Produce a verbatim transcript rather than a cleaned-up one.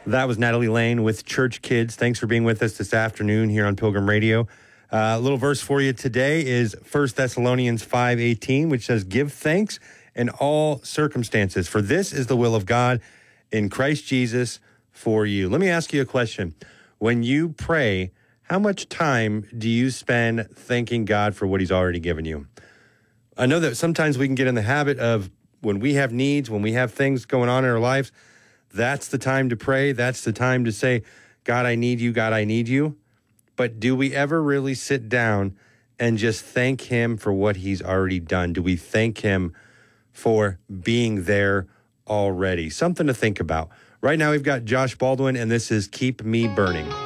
That was Natalie Lane with Church Kids. Thanks for being with us this afternoon here on Pilgrim Radio. Uh, a little verse for you today is First Thessalonians five eighteen, which says, "Give thanks in all circumstances, for this is the will of God in Christ Jesus for you." Let me ask you a question. When you pray, how much time do you spend thanking God for what he's already given you? I know that sometimes we can get in the habit of when we have needs, when we have things going on in our lives, that's the time to pray. That's the time to say, God, I need you. God, I need you. But do we ever really sit down and just thank him for what he's already done? Do we thank him for being there already? Something to think about. Right now, we've got Josh Baldwin, and this is Keep Me Burning.